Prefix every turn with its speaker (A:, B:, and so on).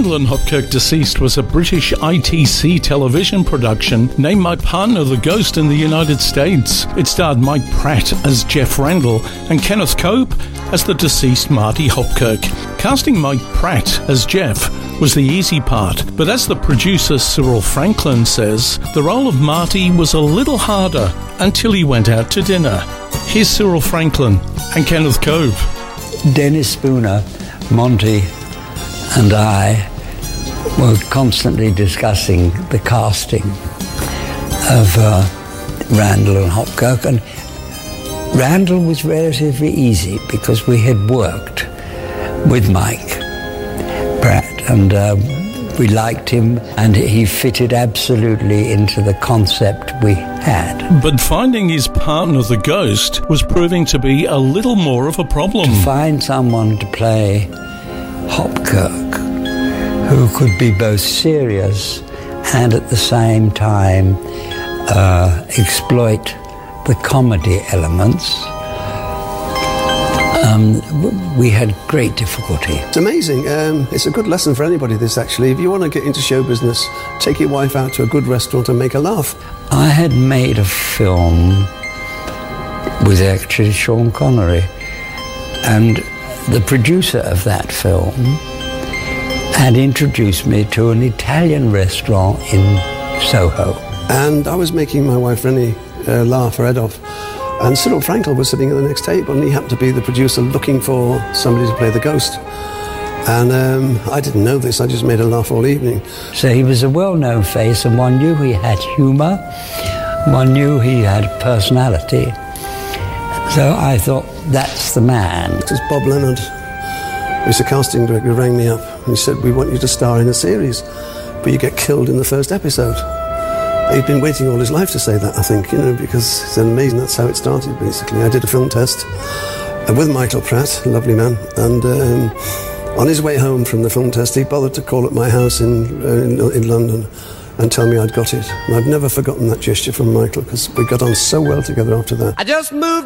A: Randall and Hopkirk Deceased was a British ITC television production named My Partner the Ghost in the United States. It starred Mike Pratt as Jeff Randall and Kenneth Cope as the deceased Marty Hopkirk. Casting Mike Pratt as Jeff was the easy part, but as the producer Cyril Franklin says, the role of Marty was a little harder until he went out to dinner. Here's Cyril Franklin and Kenneth Cope.
B: Dennis Spooner, Monty and I were constantly discussing the casting of Randall and Hopkirk, and Randall was relatively easy because we had worked with Mike Pratt and we liked him and he fitted absolutely into the concept we had.
A: But finding his partner the ghost was proving to be a little more of a problem.
B: To find someone to play Hopkirk who could be both serious and at the same time exploit the comedy elements, we had great difficulty.
C: It's amazing. It's a good lesson for anybody, this, actually. If you want to get into show business, take your wife out to a good restaurant and make her laugh.
B: I had made a film with actually Sean Connery, and the producer of that film had introduced me to an Italian restaurant in Soho.
C: And I was making my wife Rennie laugh her head off. And Cyril Franklin was sitting at the next table, and he happened to be the producer looking for somebody to play the ghost. And I didn't know this, I just made her laugh all evening.
B: So he was a well-known face, and one knew he had humour, one knew he had personality. So I thought, that's the man.
C: This is Bob Leonard, who's the casting director, who rang me up, and he said, we want you to star in a series, but you get killed in the first episode. He'd been waiting all his life to say that, I think, because it's amazing. That's how it started, basically. I did a film test with Michael Pratt, a lovely man, and on his way home from the film test, he bothered to call at my house in London and tell me I'd got it. And I've never forgotten that gesture from Michael, because we got on so well together after that.
D: I just moved